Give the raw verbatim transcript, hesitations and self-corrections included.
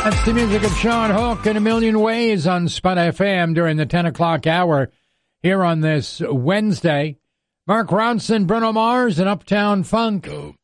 That's the music of Sean Hook in a million ways on Spot F M during the ten o'clock hour here on this Wednesday. Mark Ronson, Bruno Mars, and Uptown Funk.